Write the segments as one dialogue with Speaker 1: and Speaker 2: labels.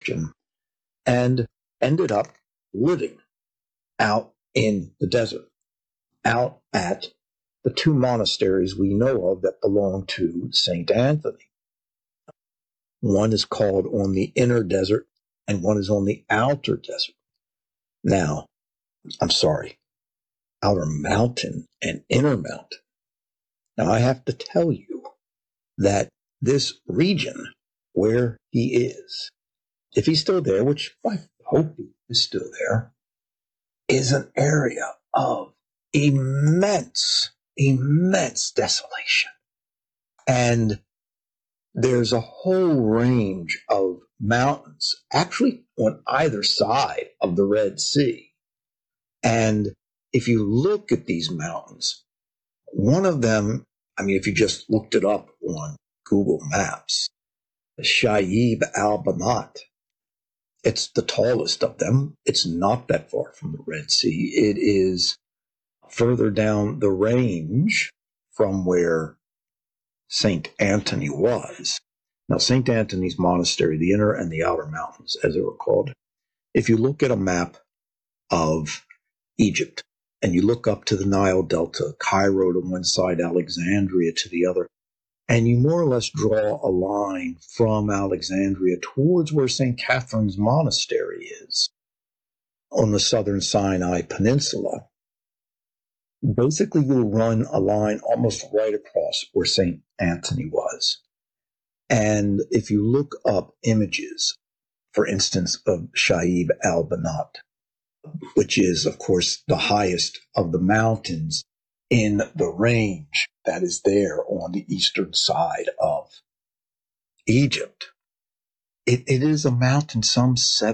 Speaker 1: Christian, and ended up living out in the desert, out at the two monasteries we know of that belong to St. Anthony. One is called on the inner desert, and one is on the outer desert. Now, I'm sorry, outer mountain and inner mountain. Now, I have to tell you that this region where he is, if he's still there, which I hope he is still there, is an area of immense desolation. And there's a whole range of mountains, actually on either side of the Red Sea. And if you look at these mountains, one of them, I mean, if you just looked it up on Google Maps, Shaib al-Banat, it's the tallest of them. It's not that far from the Red Sea. It is further down the range from where St. Anthony was. Now, St. Anthony's Monastery, the inner and the outer mountains, as they were called, if you look at a map of Egypt and you look up to the Nile Delta, Cairo to one side, Alexandria to the other, and you more or less draw a line from Alexandria towards where St. Catherine's Monastery is on the southern Sinai Peninsula, basically you'll run a line almost right across where St. Anthony was. And if you look up images, for instance, of Shaib al-Banat, which is, of course, the highest of the mountains in the range that is there on the eastern side of Egypt, it is a mountain some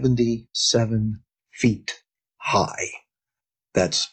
Speaker 1: 77 feet high. That's,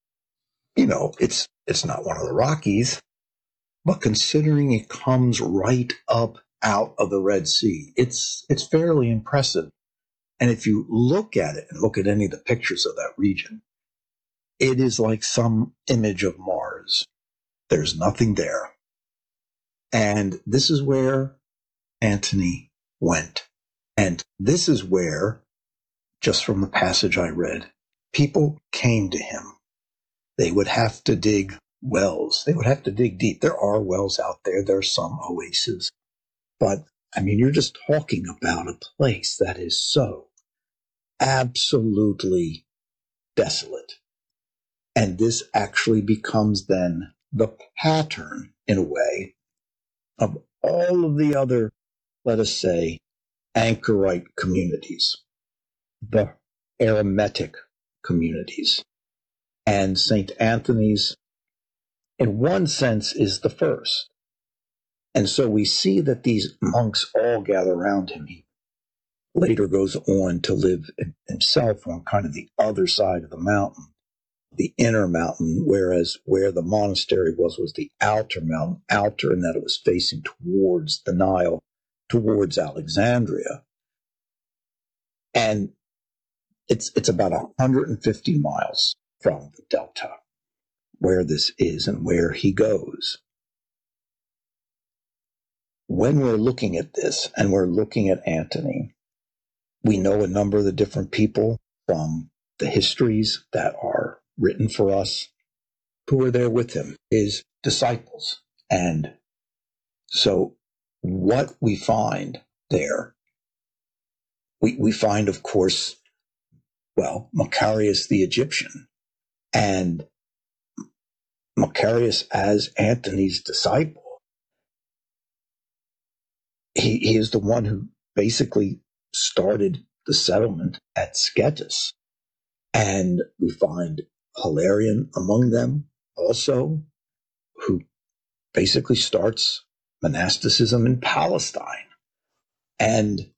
Speaker 1: it's not one of the Rockies, but considering it comes right up out of the Red Sea, it's fairly impressive. And if you look at it and look at any of the pictures of that region, it is like some image of Mars. There's nothing there. And this is where Antony went. And this is where, just from the passage I read, people came to him. They would have to dig wells. They would have to dig deep. There are wells out there. There are some oases. But, I mean, you're just talking about a place that is so absolutely desolate. And this actually becomes then the pattern, in a way, of all of the other, let us say, anchorite communities, the Eremitic communities. And St. Anthony's, in one sense, is the first. And so we see that these monks all gather around him. He later goes on to live himself on kind of the other side of the mountain, the inner mountain, whereas where the monastery was the outer mountain, outer in that it was facing towards the Nile, towards Alexandria. And it's about 150 miles from the delta where this is and where he goes. When we're looking at this and we're looking at Antony, we know a number of the different people from the histories that are written for us who were there with him, his disciples. And so what we find there, we find, of course, well, Macarius the Egyptian. And Macarius, as Antony's disciple, he is the one who basically started the settlement at Scetis. And we find Hilarion among them also, who basically starts monasticism in Palestine. And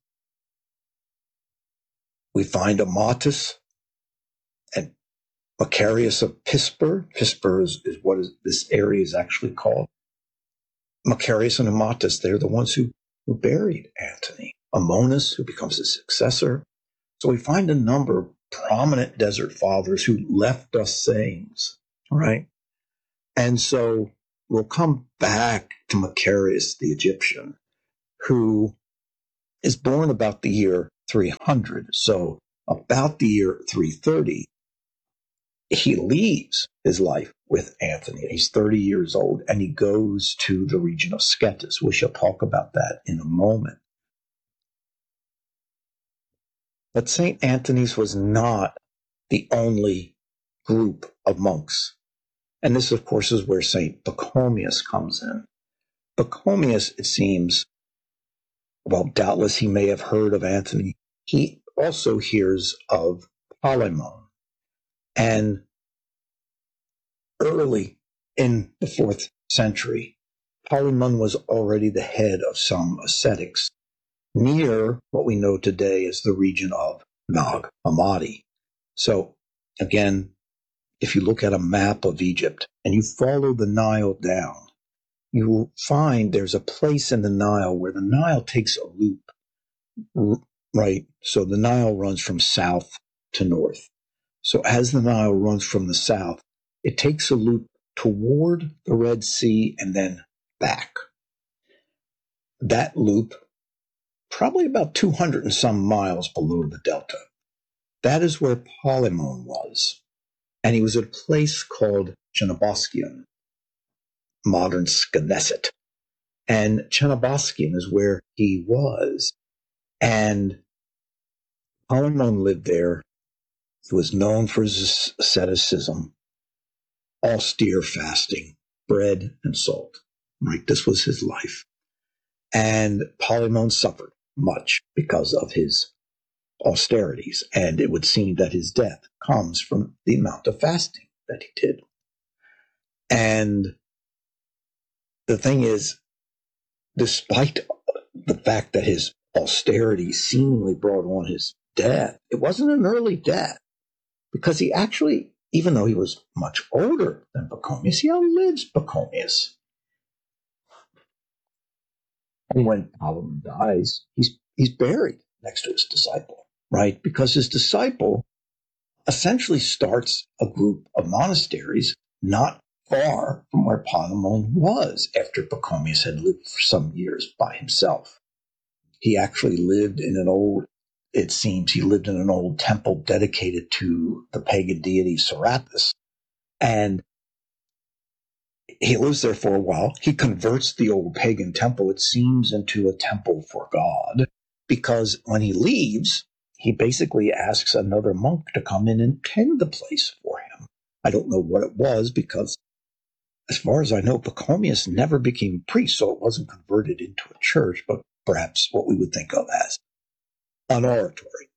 Speaker 1: we find Amatus and Macarius of Pispor. Pispor is what this area is actually called. Macarius and Amatus, they're the ones who buried Antony. Ammonus, who becomes his successor. So we find a number of prominent desert fathers who left us sayings, all right? And so we'll come back to Macarius the Egyptian, who is born about the year 300. So about the year 330, he leaves his life with Antony. He's 30 years old, and he goes to the region of Scetis. We shall talk about that in a moment. But St. Antony's was not the only group of monks. And this, of course, is where St. Pachomius comes in. Pachomius, it seems, well, doubtless he may have heard of Antony. He also hears of Polymon. And early in the 4th century, Polymon was already the head of some ascetics near what we know today as the region of Nag Hammadi. So, again, if you look at a map of Egypt and you follow the Nile down, you will find there's a place in the Nile where the Nile takes a loop, right? So the Nile runs from south to north. So as the Nile runs from the south, it takes a loop toward the Red Sea and then back. That loop, probably about 200 and some miles below the delta, that is where Polymon was. And he was at a place called Chenoboskion, modern Skeneset. And Chenoboskion is where he was. And Polymon lived there. He was known for his asceticism, austere fasting, bread and salt. Right? This was his life. And Polymon suffered much because of his austerities. And it would seem that his death comes from the amount of fasting that he did. And the thing is, despite the fact that his austerity seemingly brought on his death, it wasn't an early death, because he actually, even though he was much older than Pachomius, he outlives Pachomius. And when Polymon dies, he's buried next to his disciple, right? Because his disciple essentially starts a group of monasteries not far from where Polymon was after Pachomius had lived for some years by himself. He actually lived in it seems he lived in an old temple dedicated to the pagan deity Serapis. And he lives there for a while. He converts the old pagan temple, it seems, into a temple for God, because when he leaves, he basically asks another monk to come in and tend the place for him. I don't know what it was, because as far as I know, Pachomius never became a priest, so it wasn't converted into a church, but perhaps what we would think of as an oratory.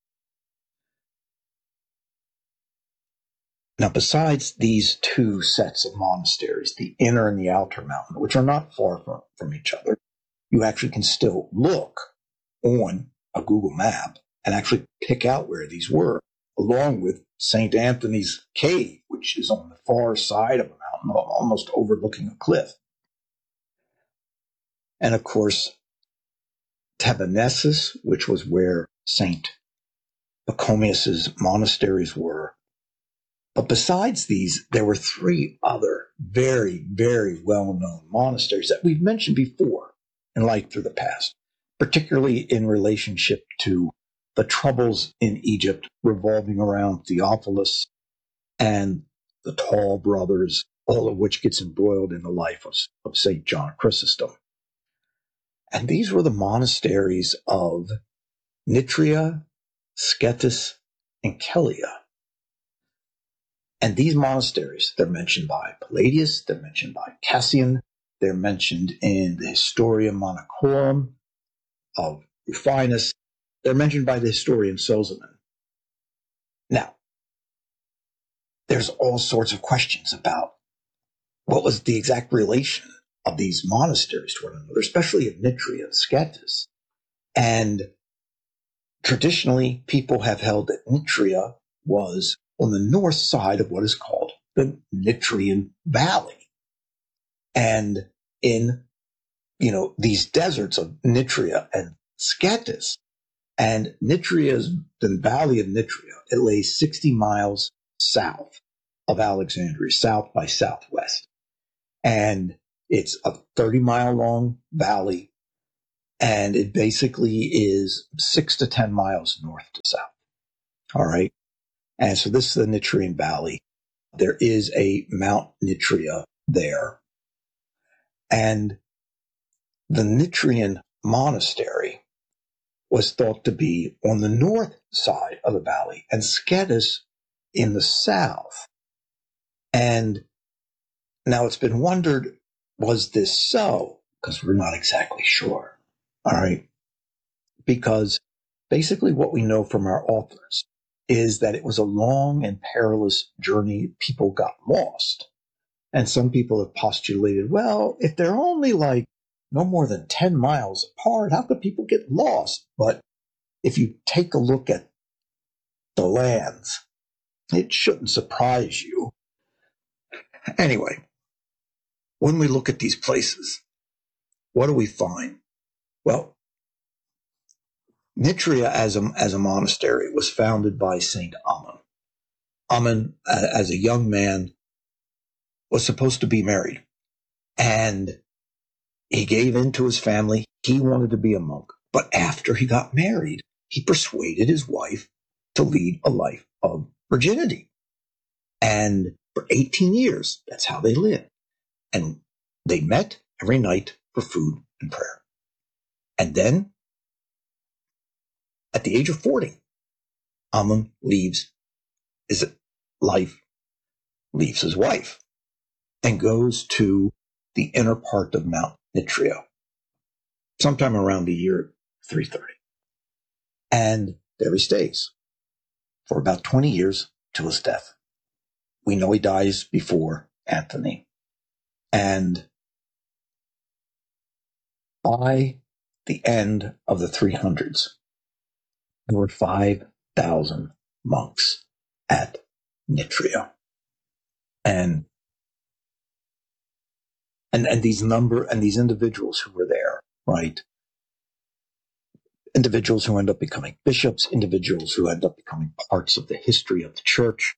Speaker 1: Now, besides these two sets of monasteries, the inner and the outer mountain, which are not far from each other, you actually can still look on a Google map and actually pick out where these were, along with St. Anthony's Cave, which is on the far side of a mountain, almost overlooking a cliff. And of course, Tabernessus, which was where St. Pachomius's monasteries were. But besides these, there were 3 other very, very well-known monasteries that we've mentioned before in Light Through the Past, particularly in relationship to the troubles in Egypt revolving around Theophilus and the Tall Brothers, all of which gets embroiled in the life of St. John Chrysostom. And these were the monasteries of Nitria, Scetis, and Kellia. And these monasteries, they're mentioned by Palladius, they're mentioned by Cassian, they're mentioned in the Historia Monachorum of Rufinus, they're mentioned by the historian Sozomen. Now, there's all sorts of questions about what was the exact relation of these monasteries to one another, especially of Nitria and Scetis. And traditionally, people have held that Nitria was on the north side of what is called the Nitrian Valley. And in, these deserts of Nitria and Scetis, and Nitria's, the Valley of Nitria, it lays 60 miles south of Alexandria, south by southwest. And it's a 30-mile long valley. And it basically is 6 to 10 miles north to south. All right. And so this is the Nitrian Valley. There is a Mount Nitria there. And the Nitrian Monastery was thought to be on the north side of the valley and Scetis in the south. And now it's been wondered, was this so? Because we're not exactly sure. All right. Because basically what we know from our authors is that it was a long and perilous journey. People got lost. And some people have postulated, well, if they're only like no more than 10 miles apart, how could people get lost? But if you take a look at the lands, it shouldn't surprise you. Anyway, when we look at these places, what do we find? Well, Nitria as a monastery was founded by Saint Amun. Amun, as a young man, was supposed to be married, and he gave in to his family. He wanted to be a monk, but after he got married, he persuaded his wife to lead a life of virginity. And for 18 years, that's how they lived. And they met every night for food and prayer. And then, at the age of 40, Amun leaves his life, leaves his wife, and goes to the inner part of Mount Nitria, sometime around the year 330. And there he stays for about 20 years till his death. We know he dies before Anthony. And by the end of the 300s, there were 5,000 monks at Nitria. And these individuals who were there, right? Individuals who end up becoming bishops, individuals who end up becoming parts of the history of the church,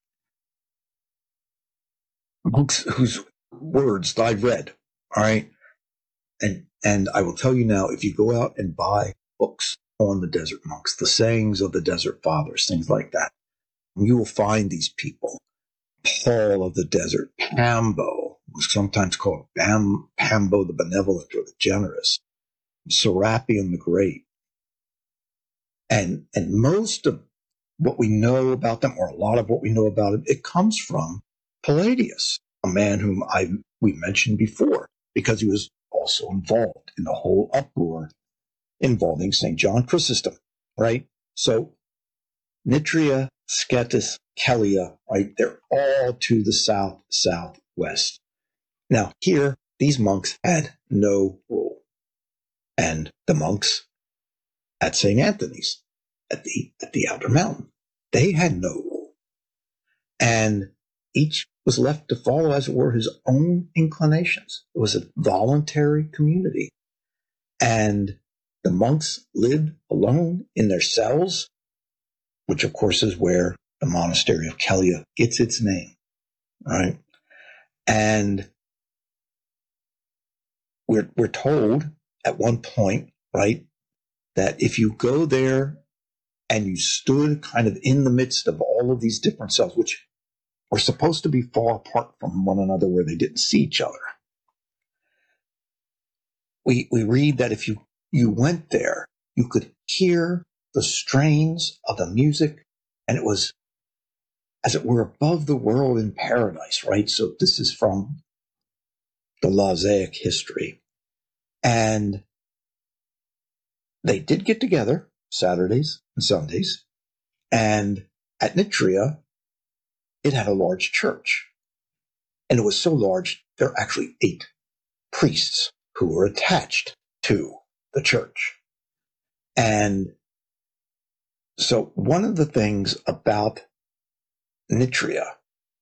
Speaker 1: monks whose words I've read, all right? And I will tell you now, if you go out and buy books on the desert monks, the sayings of the desert fathers, things like that, you will find these people. Paul of the desert, Pambo, was sometimes called Pambo the benevolent or the generous, Serapion the great. And most of what we know about them, or a lot of what we know about them, it comes from Palladius, a man whom we mentioned before, because he was also involved in the whole uproar involving St. John Chrysostom, right? So Nitria, Scetis, Kellia, right? They're all to the southwest. Now here, these monks had no rule. And the monks at St. Anthony's, at the outer mountain, they had no rule. And each was left to follow, as it were, his own inclinations. It was a voluntary community. And the monks lived alone in their cells, which of course is where the monastery of Kellia gets its name, right? And we're told at one point, right, that if you go there and you stood kind of in the midst of all of these different cells, which were supposed to be far apart from one another where they didn't see each other, we read that if you went there, you could hear the strains of the music, and it was, as it were, above the world in paradise, right? So this is from the Lausaic history. And they did get together Saturdays and Sundays. And at Nitria, it had a large church. And it was so large, there are actually 8 priests who were attached to the church. And so one of the things about Nitria,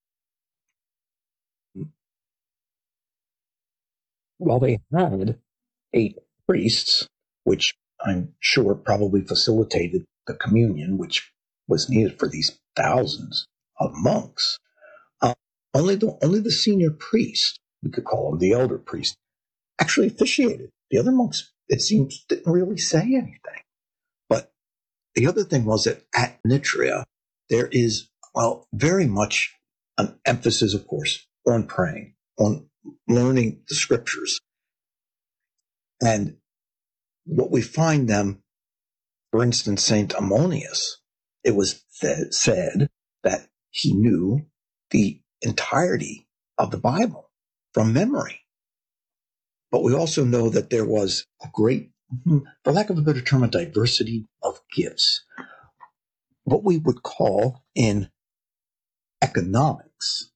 Speaker 1: while they had 8 priests, which I'm sure probably facilitated the communion, which was needed for these thousands of monks, only the senior priest, we could call him the elder priest, actually officiated. The other monks, it seems didn't really say anything. But the other thing was that at Nitria, there is, well, very much an emphasis, of course, on praying, on learning the scriptures. And what we find them, for instance, St. Ammonius, it was said that he knew the entirety of the Bible from memory. But we also know that there was a great, for lack of a better term, a diversity of gifts. What we would call in economics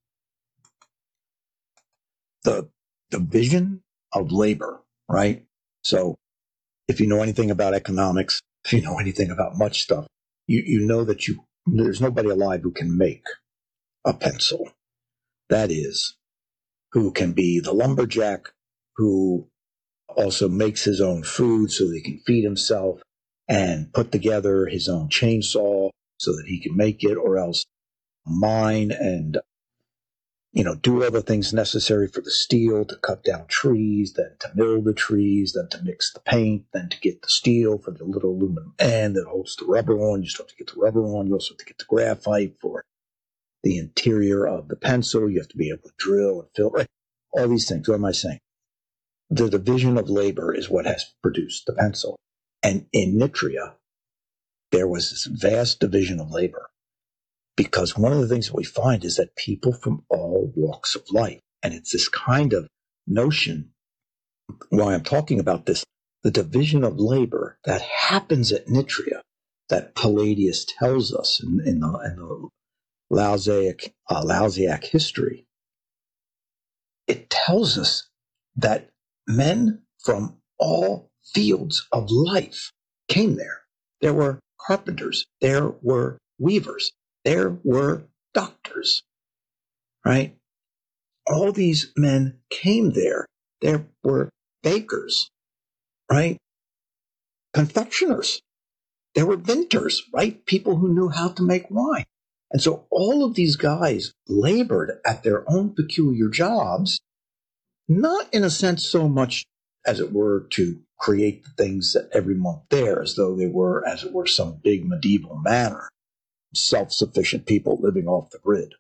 Speaker 1: the division of labor, right? So if you know anything about economics, if you know anything about much stuff, you know that there's nobody alive who can make a pencil. That is, who can be the lumberjack who also makes his own food so that he can feed himself and put together his own chainsaw so that he can make it, or else mine and do all the things necessary for the steel to cut down trees, then to mill the trees, then to mix the paint, then to get the steel for the little aluminum end that holds the rubber on. You still have to get the rubber on. You also have to get the graphite for the interior of the pencil. You have to be able to drill and fill, right? All these things. What am I saying? The division of labor is what has produced the pencil. And in Nitria, there was this vast division of labor. Because one of the things that we find is that people from all walks of life, and it's this kind of notion, why I'm talking about this, the division of labor that happens at Nitria, that Palladius tells us in the Lausiac history. It tells us that men from all fields of life came there. There were carpenters, there were weavers, there were doctors, right? All these men came there. There were bakers, right? Confectioners. There were vintners, right? People who knew how to make wine. And so all of these guys labored at their own peculiar jobs, not in a sense so much as it were to create the things that everyone there, as though they were, as it were, some big medieval manor. Self-sufficient people living off the grid.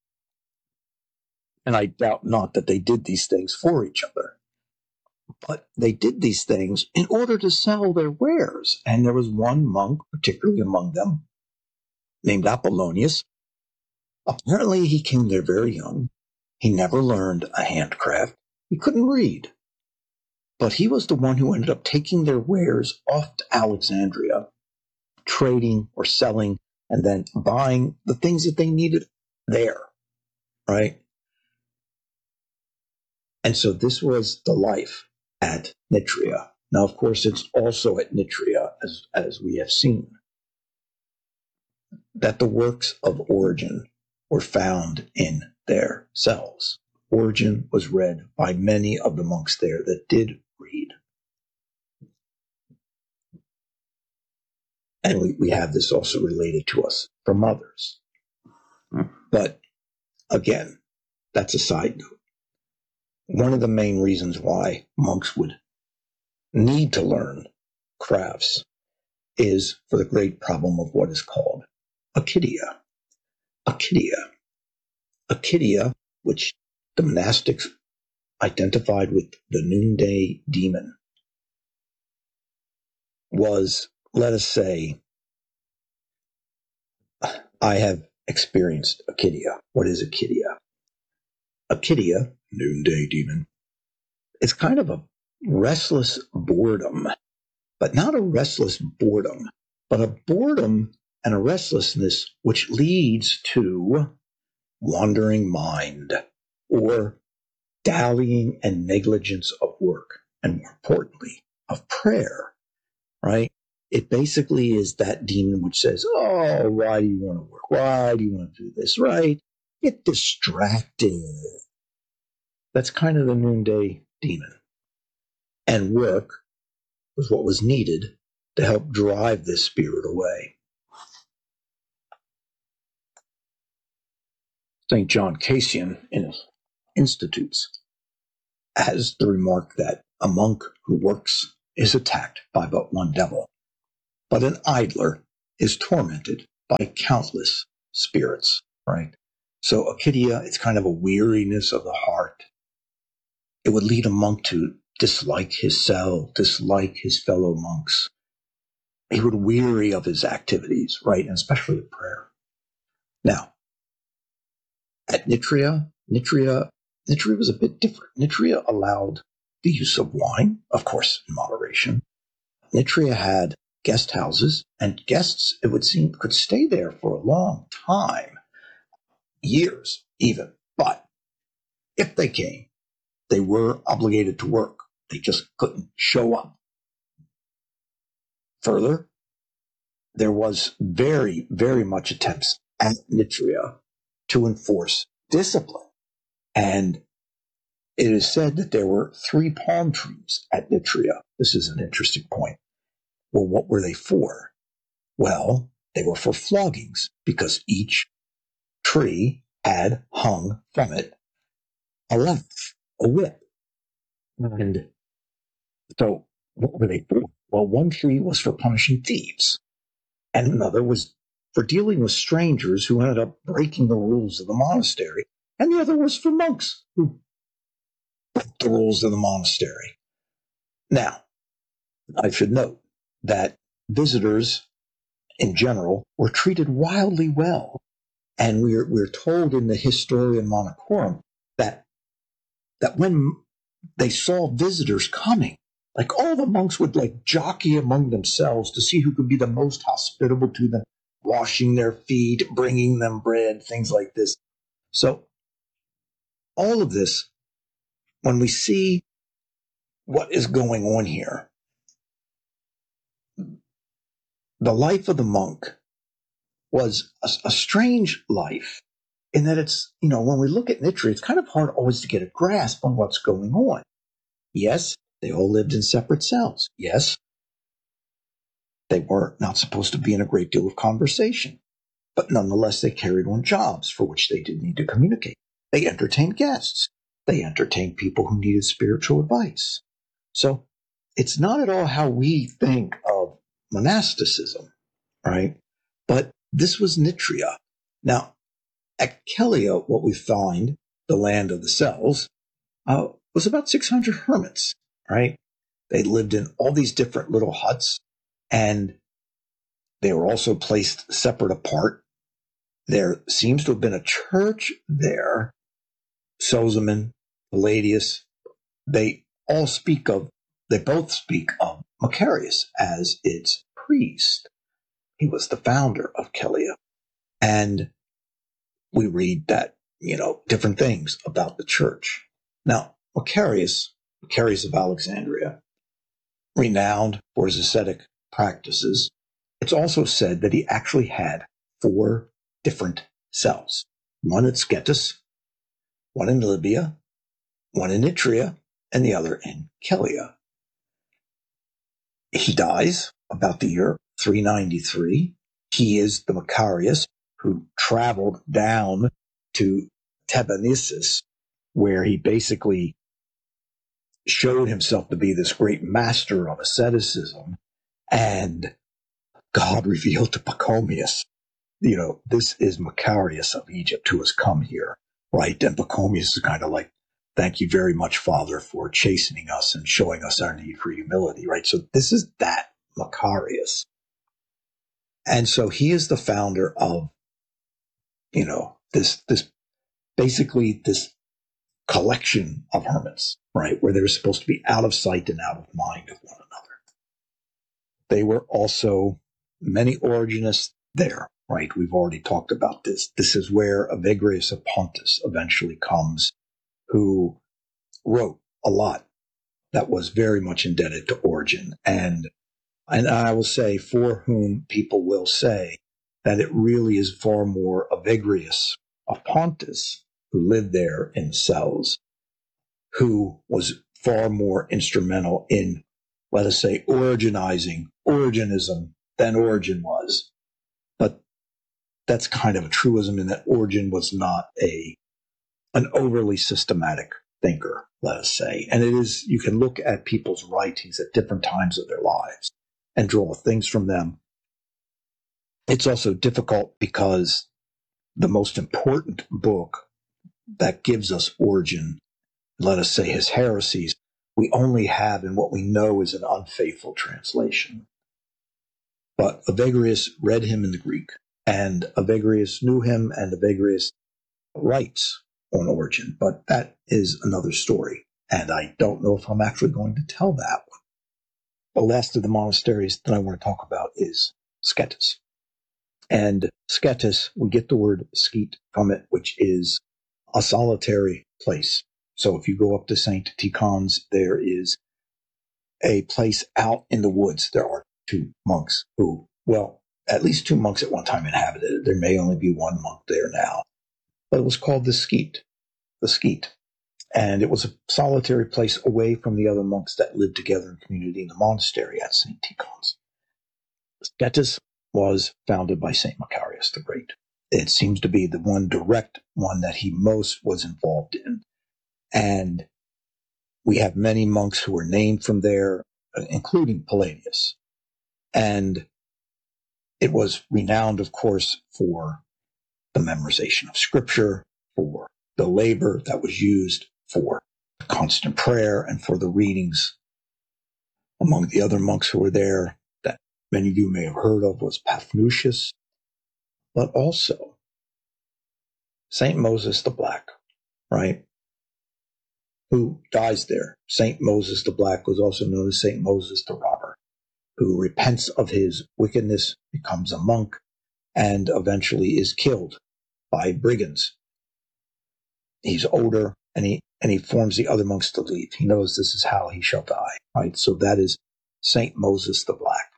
Speaker 1: And I doubt not that they did these things for each other. But they did these things in order to sell their wares. And there was one monk, particularly among them, named Apollonius. Apparently he came there very young. He never learned a handcraft. He couldn't read. But he was the one who ended up taking their wares off to Alexandria, trading or selling, and then buying the things that they needed there, right? And so this was the life at Nitria. Now, of course, it's also at Nitria, as we have seen, that the works of Origen were found in their cells. Origen was read by many of the monks there that did read. And we have this also related to us from others. But again, that's a side note. One of the main reasons why monks would need to learn crafts is for the great problem of what is called akidia. Akidia. Akidia, which the monastics identified with the noonday demon, was, let us say, I have experienced akidia. What is akidia? Akidia, noonday demon, is kind of a restless boredom, but not a restless boredom, but a boredom and a restlessness which leads to wandering mind or dallying and negligence of work, and more importantly, of prayer, right? It basically is that demon which says, oh, why do you want to work? Why do you want to do this, right? Get distracted. That's kind of the noonday demon. And work was what was needed to help drive this spirit away. St. John Cassian, in his Institutes, has the remark that a monk who works is attacked by but one devil, but an idler is tormented by countless spirits, right? So akitia, it's kind of a weariness of the heart. It would lead a monk to dislike his cell, dislike his fellow monks. He would weary of his activities, right? And especially of prayer. Now, at Nitria was a bit different. Nitria allowed the use of wine, of course, in moderation. Nitria had guest houses, and guests, it would seem, could stay there for a long time, years even. But if they came, they were obligated to work. They just couldn't show up. Further, there was very, very much attempts at Nitria to enforce discipline. And it is said that there were 3 palm trees at Nitria. This is an interesting point. Well, what were they for? Well, they were for floggings, because each tree had hung from it a lath, a whip. And so what were they for? Well, one tree was for punishing thieves, and another was for dealing with strangers who ended up breaking the rules of the monastery, and the other was for monks who broke the rules of the monastery. Now, I should note that visitors in general were treated wildly well, and we're told in the Historia Monachorum that when they saw visitors coming, like all the monks would like jockey among themselves to see who could be the most hospitable to them, washing their feet, bringing them bread, things like this. So all of this, when we see what is going on here, the life of the monk was a strange life in that it's, when we look at Nitria, it's kind of hard always to get a grasp on what's going on. Yes, they all lived in separate cells. Yes, they were not supposed to be in a great deal of conversation, but nonetheless, they carried on jobs for which they did need to communicate. They entertained guests. They entertained people who needed spiritual advice. So it's not at all how we think of monasticism, right? But this was Nitria. Now, at Kelia, what we find, the land of the cells, was about 600 hermits, right? They lived in all these different little huts, and they were also placed separate apart. There seems to have been a church there. Sozomen, Palladius, they both speak of Macarius as its priest. He was the founder of Kelia. And we read that, different things about the church. Now, Macarius of Alexandria, renowned for his ascetic practices, it's also said that he actually had 4 different cells. One at Scetis, one in Libya, one in Nitria, and the other in Kelia. He dies about the year 393. He is the Macarius who traveled down to Thebanesus, where he basically showed himself to be this great master of asceticism, and God revealed to Pachomius, this is Macarius of Egypt who has come here, right? And Pachomius is kind of like, thank you very much, Father, for chastening us and showing us our need for humility, right? So this is that Macarius. And so he is the founder of, this basically this collection of hermits, right? Where they're supposed to be out of sight and out of mind of one another. They were also many Origenists there, right? We've already talked about this. This is where Evagrius of Pontus eventually comes, who wrote a lot that was very much indebted to Origen. And I will say, for whom people will say that it really is far more Evagrius of Pontus, who lived there in cells, who was far more instrumental in, let us say, Origenizing Origenism than Origen was. But that's kind of a truism in that Origen was not an overly systematic thinker, let us say. And it is, you can look at people's writings at different times of their lives and draw things from them. It's also difficult because the most important book that gives us Origen, let us say his heresies, we only have in what we know is an unfaithful translation. But Evagrius read him in the Greek, and Evagrius knew him, and Evagrius writes on Origen, but that is another story. And I don't know if I'm actually going to tell that one. The last of the monasteries that I want to talk about is Scetis. And Scetis, we get the word skete from it, which is a solitary place. So if you go up to St. Tikhon's, there is a place out in the woods. There are two monks who, well, at least two monks at one time inhabited it. There may only be one monk there now. But it was called the Skete. And it was a solitary place away from the other monks that lived together in community in the monastery at St. Tikhon's. Scetis was founded by St. Macarius the Great. It seems to be the one direct one that he most was involved in. And we have many monks who were named from there, including Palladius. And it was renowned, of course, for the memorization of scripture, for the labor that was used for constant prayer, and for the readings. Among the other monks who were there that many of you may have heard of was Paphnutius, but also St. Moses the Black, right? Who dies there. St. Moses the Black was also known as St. Moses the Robber, who repents of his wickedness, becomes a monk, and eventually is killed by brigands. He's older, and he forms the other monks to leave. He knows this is how he shall die, right? So that is St. Moses the Black.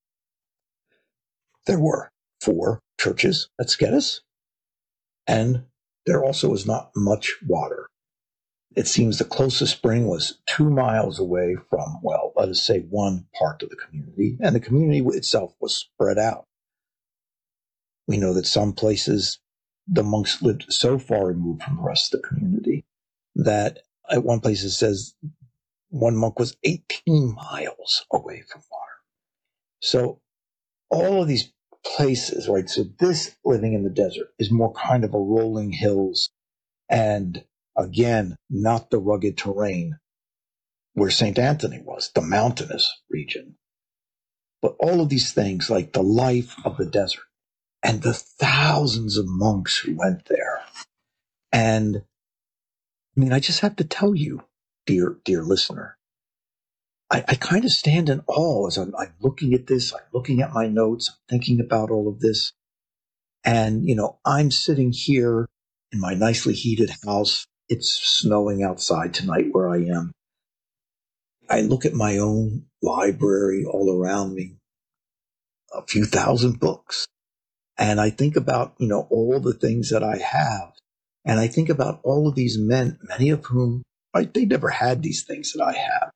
Speaker 1: There were 4 churches at Scetis, and there also was not much water. It seems the closest spring was 2 miles away from, well, let us say one part of the community, and the community itself was spread out. We know that some places the monks lived so far removed from the rest of the community that at one place it says one monk was 18 miles away from water. So all of these places, right? So this living in the desert is more kind of a rolling hills and, again, not the rugged terrain where St. Anthony was, the mountainous region. But all of these things, like the life of the desert and the thousands of monks who went there. And I mean, I just have to tell you, dear listener, I kind of stand in awe as I'm looking at this, I'm looking at my notes, I'm thinking about all of this. And, I'm sitting here in my nicely heated house. It's snowing outside tonight where I am. I look at my own library all around me, a few thousand books. And I think about, all the things that I have. And I think about all of these men, many of whom, right, they never had these things that I have.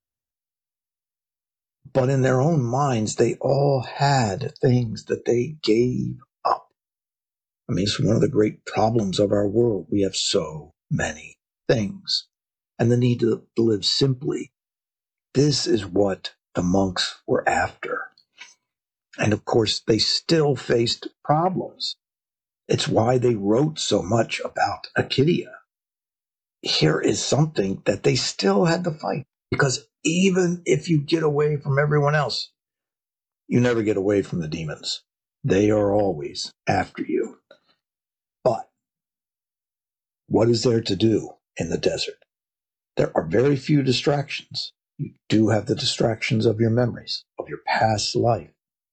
Speaker 1: But in their own minds, they all had things that they gave up. I mean, it's one of the great problems of our world. We have so many things and the need to live simply. This is what the monks were after. And of course, they still faced problems. It's why they wrote so much about Acedia. Here is something that they still had to fight. Because even if you get away from everyone else, you never get away from the demons. They are always after you. But what is there to do in the desert? There are very few distractions. You do have the distractions of your memories, of your past life.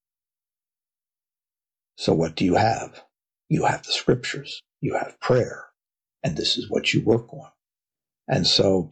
Speaker 1: So what do you have? You have the scriptures, you have prayer, and this is what you work on. And so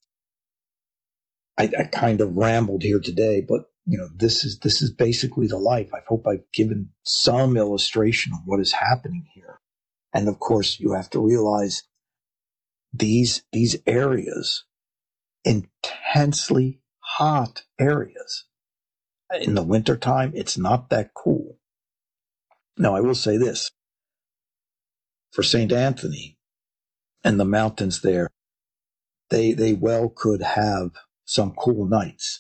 Speaker 1: I kind of rambled here today, but this is basically the life. I hope I've given some illustration of what is happening here. And of course, you have to realize these areas, intensely hot areas. In the wintertime, it's not that cool. Now, I will say this. For St. Anthony and the mountains there, they well could have some cool nights.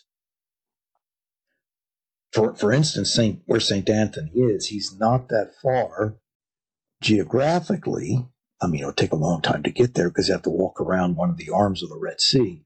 Speaker 1: For instance, where St. Anthony is, he's not that far geographically. I mean, it'll take a long time to get there because you have to walk around one of the arms of the Red Sea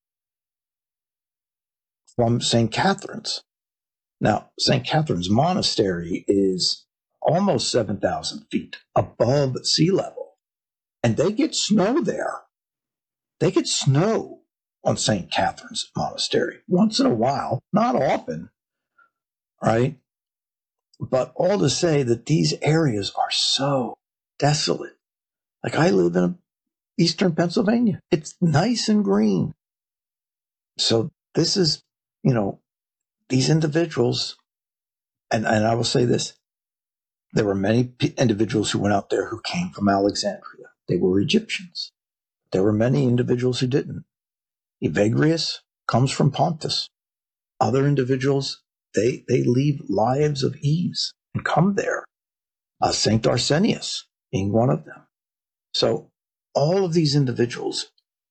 Speaker 1: from St. Catherine's. Now, St. Catherine's Monastery is almost 7,000 feet above sea level, and they get snow there. They get snow on St. Catherine's Monastery once in a while, not often, right? But all to say that these areas are so desolate. Like, I live in eastern Pennsylvania. It's nice and green. So this is, these individuals, and I will say this, there were many individuals who went out there who came from Alexandria. They were Egyptians. There were many individuals who didn't. Evagrius comes from Pontus. Other individuals, they leave lives of ease and come there. St. Arsenius being one of them. So all of these individuals,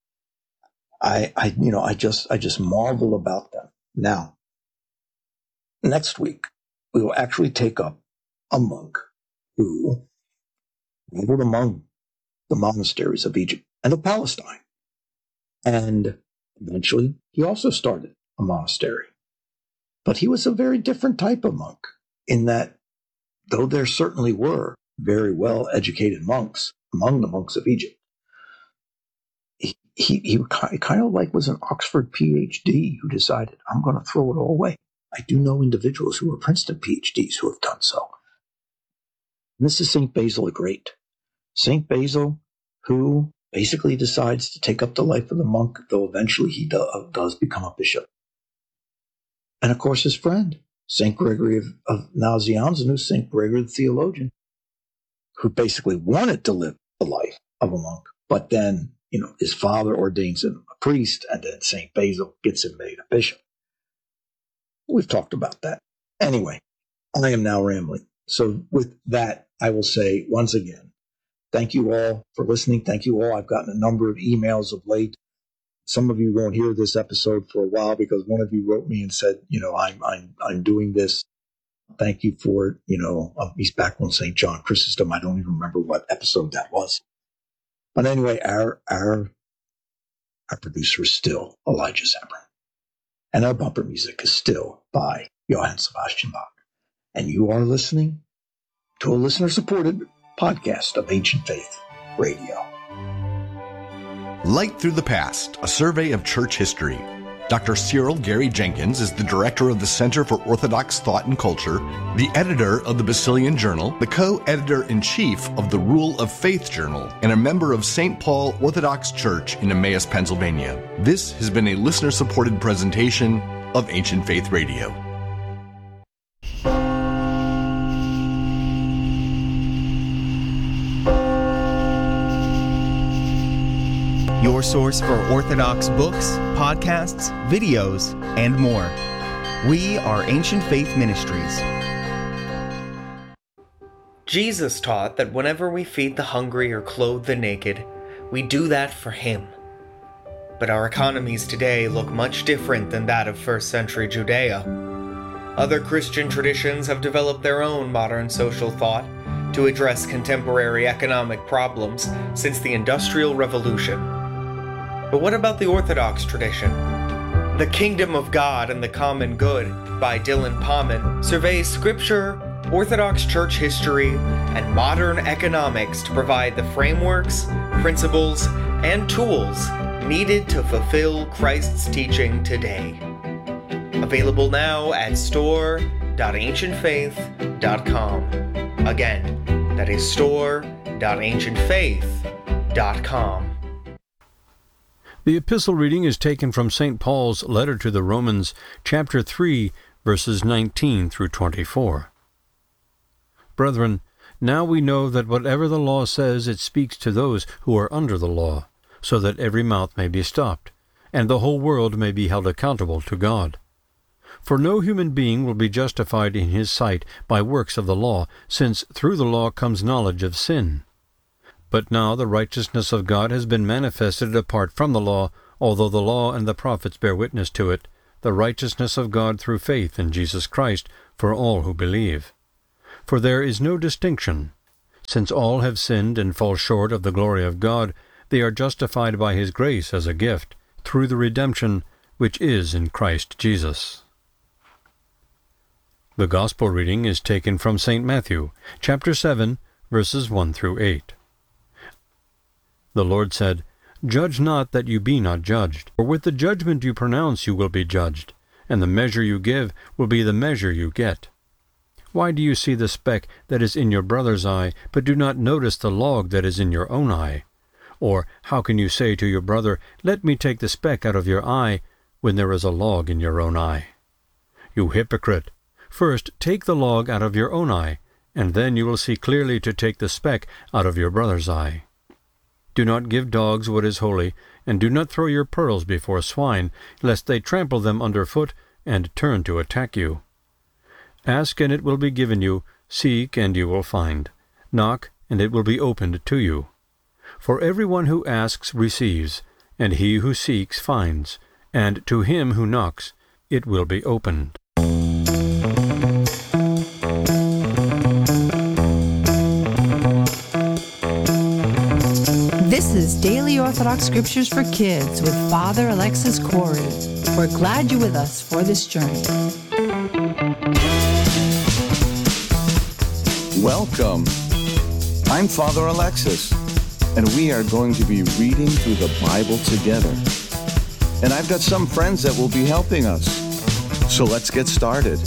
Speaker 1: I just marvel about them. Now, next week, we will actually take up a monk who traveled among the monasteries of Egypt and of Palestine. And eventually, he also started a monastery. But he was a very different type of monk in that, though there certainly were very well-educated monks among the monks of Egypt, he kind of like was an Oxford PhD who decided, I'm going to throw it all away. I do know individuals who are Princeton PhDs who have done so. And this is St. Basil the Great. St. Basil, who basically decides to take up the life of the monk, though eventually he does become a bishop. And of course, his friend, St. Gregory of Nazianzen, St. Gregory the theologian, who basically wanted to live the life of a monk, but then, his father ordains him a priest, and then St. Basil gets him made a bishop. We've talked about that. Anyway, I am now rambling. So with that, I will say once again, thank you all for listening. Thank you all. I've gotten a number of emails of late. Some of you won't hear this episode for a while because one of you wrote me and said, I'm doing this. Thank you for it. He's back on St. John Chrysostom. I don't even remember what episode that was. But anyway, our producer is still Elijah Zambron. And our bumper music is still by Johann Sebastian Bach. And you are listening to a listener-supported podcast of Ancient Faith Radio.
Speaker 2: Light Through the Past, a survey of church history. Dr. Cyril Gary Jenkins is the director of the Center for Orthodox Thought and Culture, the editor of the Basilian Journal, the co-editor-in-chief of the Rule of Faith Journal, and a member of St. Paul Orthodox Church in Emmaus, Pennsylvania. This has been a listener-supported presentation of Ancient Faith Radio.
Speaker 3: Your source for Orthodox books, podcasts, videos, and more. We are Ancient Faith Ministries.
Speaker 4: Jesus taught that whenever we feed the hungry or clothe the naked, we do that for Him. But our economies today look much different than that of first century Judea. Other Christian traditions have developed their own modern social thought to address contemporary economic problems since the Industrial Revolution. But what about the Orthodox tradition? The Kingdom of God and the Common Good by Dylan Pauman surveys scripture, Orthodox church history, and modern economics to provide the frameworks, principles, and tools needed to fulfill Christ's teaching today. Available now at store.ancientfaith.com. Again, that is store.ancientfaith.com.
Speaker 5: The epistle reading is taken from St. Paul's letter to the Romans, chapter 3, verses 19 through 24. Brethren, now we know that whatever the law says, it speaks to those who are under the law, so that every mouth may be stopped, and the whole world may be held accountable to God. For no human being will be justified in his sight by works of the law, since through the law comes knowledge of sin. But now the righteousness of God has been manifested apart from the law, although the law and the prophets bear witness to it, the righteousness of God through faith in Jesus Christ for all who believe. For there is no distinction. Since all have sinned and fall short of the glory of God, they are justified by His grace as a gift, through the redemption which is in Christ Jesus. The Gospel reading is taken from St. Matthew, chapter 7, verses 1 through 8. The Lord said, "Judge not that you be not judged, for with the judgment you pronounce you will be judged, and the measure you give will be the measure you get. Why do you see the speck that is in your brother's eye, but do not notice the log that is in your own eye? Or how can you say to your brother, 'Let me take the speck out of your eye,' when there is a log in your own eye? You hypocrite! First take the log out of your own eye, and then you will see clearly to take the speck out of your brother's eye. Do not give dogs what is holy, and do not throw your pearls before swine, lest they trample them underfoot and turn to attack you. Ask, and it will be given you. Seek, and you will find. Knock, and it will be opened to you. For everyone who asks receives, and he who seeks finds, and to him who knocks it will be opened."
Speaker 6: This is Daily Orthodox Scriptures for Kids with Father Alexis Corey. We're glad you're with us for this journey.
Speaker 7: Welcome. I'm Father Alexis, and we are going to be reading through the Bible together. And I've got some friends that will be helping us. So let's get started.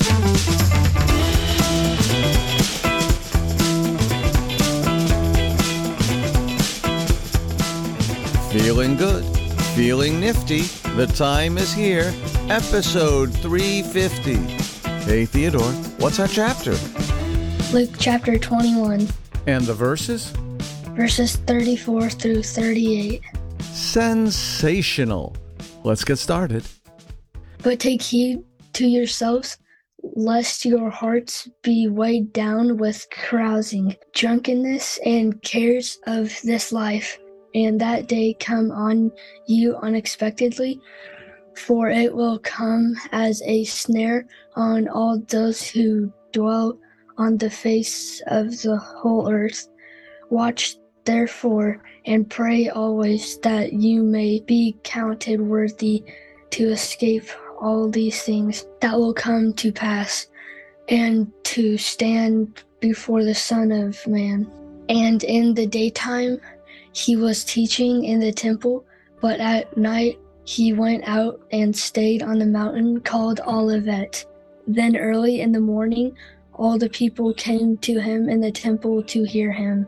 Speaker 7: Feeling good, feeling nifty. The time is here. Episode 350. Hey, Theodore, what's our chapter?
Speaker 8: Luke chapter 21,
Speaker 7: And the verses?
Speaker 8: verses 34 through 38.
Speaker 7: Sensational. Let's get started.
Speaker 8: But take heed to yourselves, lest your hearts be weighed down with carousing, drunkenness, and cares of this life, and that day come on you unexpectedly, for it will come as a snare on all those who dwell on the face of the whole earth. Watch therefore and pray always that you may be counted worthy to escape all these things that will come to pass, and to stand before the Son of Man. And in the daytime he was teaching in the temple, but at night he went out and stayed on the mountain called Olivet. Then early in the morning all the people came to him in the temple to hear him.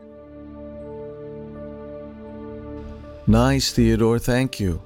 Speaker 7: Nice, Theodore, thank you.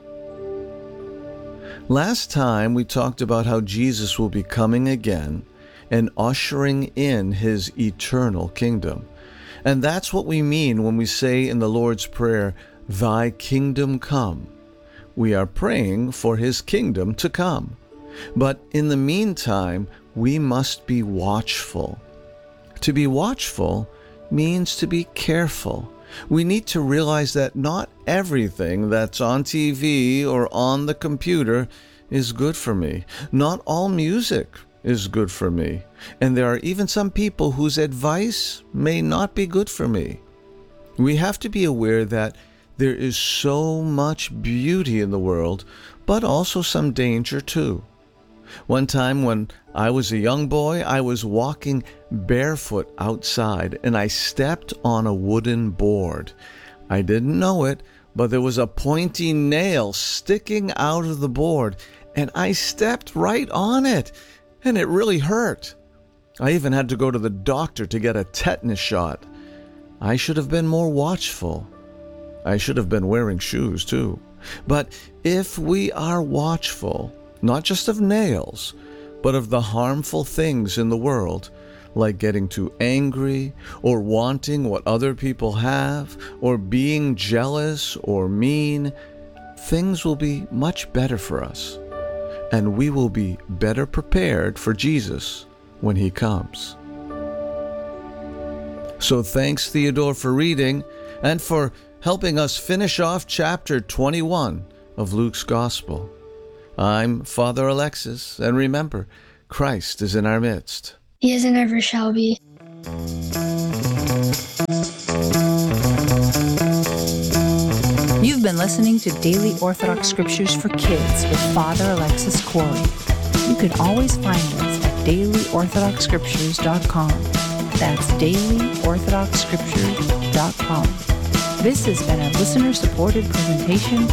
Speaker 7: Last time we talked about how Jesus will be coming again and ushering in his eternal kingdom. And that's what we mean when we say in the Lord's Prayer, "Thy kingdom come." We are praying for his kingdom to come. But in the meantime, we must be watchful. To be watchful means to be careful. We need to realize that not everything that's on TV or on the computer is good for me. Not all music is good for me. And there are even some people whose advice may not be good for me. We have to be aware that there is so much beauty in the world, but also some danger too. One time when I was a young boy, I was walking barefoot outside and I stepped on a wooden board. I didn't know it, but there was a pointy nail sticking out of the board and I stepped right on it and it really hurt. I even had to go to the doctor to get a tetanus shot. I should have been more watchful. I should have been wearing shoes too. But if we are watchful, not just of nails, but of the harmful things in the world, like getting too angry, or wanting what other people have, or being jealous or mean, things will be much better for us, and we will be better prepared for Jesus when he comes. So thanks, Theodore, for reading, and for helping us finish off chapter 21 of Luke's Gospel. I'm Father Alexis, and remember, Christ is in our midst.
Speaker 8: He is and ever shall be.
Speaker 6: You've been listening to Daily Orthodox Scriptures for Kids with Father Alexis Corey. You can always find us at dailyorthodoxscriptures.com. That's dailyorthodoxscriptures.com. This has been a listener-supported presentation